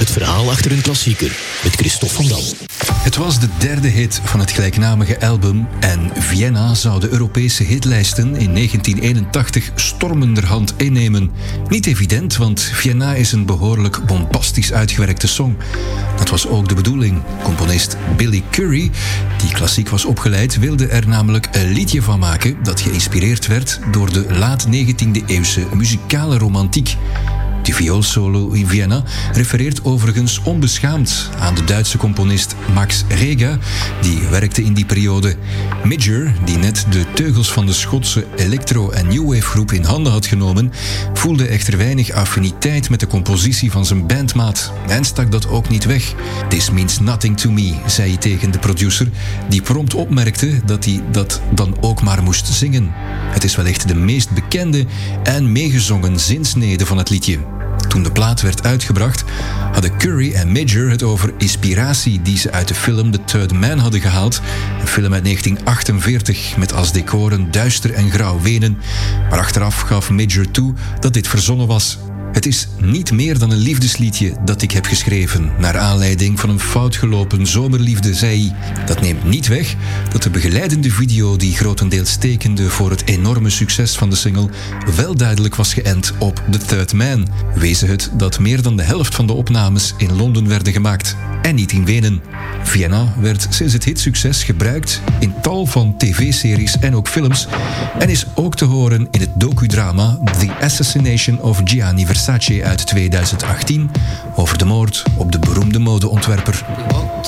Het verhaal achter een klassieker met Christophe van Dam. Het was de derde hit van het gelijknamige album en Vienna zou de Europese hitlijsten in 1981 stormenderhand innemen. Niet evident, want Vienna is een behoorlijk bombastisch uitgewerkte song. Dat was ook de bedoeling. Componist Billy Currie, die klassiek was opgeleid, wilde er namelijk een liedje van maken dat geïnspireerd werd door de laat 19e eeuwse muzikale romantiek. De vioolsolo in Vienna refereert overigens onbeschaamd aan de Duitse componist Max Reger, die werkte in die periode. Midger, die net de teugels van de Schotse electro- en new wave groep in handen had genomen, voelde echter weinig affiniteit met de compositie van zijn bandmaat en stak dat ook niet weg. "This means nothing to me," zei hij tegen de producer, die prompt opmerkte dat hij dat dan ook maar moest zingen. Het is wellicht de meest bekende en meegezongen zinsnede van het liedje. Toen de plaat werd uitgebracht, hadden Currie en Midger het over inspiratie die ze uit de film The Third Man hadden gehaald. Een film uit 1948 met als decor een duister en grauw Wenen. Maar achteraf gaf Midger toe dat dit verzonnen was. "Het is niet meer dan een liefdesliedje dat ik heb geschreven, naar aanleiding van een foutgelopen zomerliefde," zei hij. Dat neemt niet weg dat de begeleidende video die grotendeels tekende voor het enorme succes van de single wel duidelijk was geënt op The Third Man. Wezen het dat meer dan de helft van de opnames in Londen werden gemaakt en niet in Wenen. Vienna werd sinds het hitsucces gebruikt in tal van tv-series en ook films en is ook te horen in het docudrama The Assassination of Gianni Versace uit 2018 over de moord op de beroemde modeontwerper.